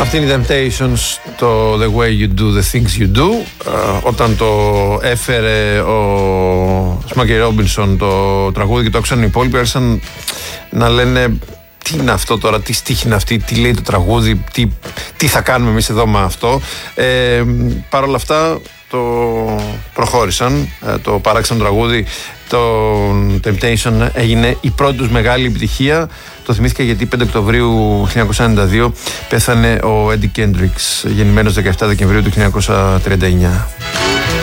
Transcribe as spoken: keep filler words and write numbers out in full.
Αυτή είναι η Temptations, το The Way You Do The Things You Do. Uh, όταν το έφερε ο Smokey Robinson το τραγούδι και το άκουσαν οι υπόλοιποι, άρχισαν να λένε τι είναι αυτό τώρα, τι στίχη είναι αυτή, τι λέει το τραγούδι, τι, τι θα κάνουμε εμείς εδώ με αυτό. Ε, Παρ' όλα αυτά το προχώρησαν, το παράξενο τραγούδι, το Temptation έγινε η πρώτη τους μεγάλη επιτυχία. Το θυμήθηκα γιατί πέντε Οκτωβρίου χίλια εννιακόσια ενενήντα δύο πέθανε ο Eddie Kendricks, γεννημένος δεκαεπτά Δεκεμβρίου του χίλια εννιακόσια τριάντα εννιά.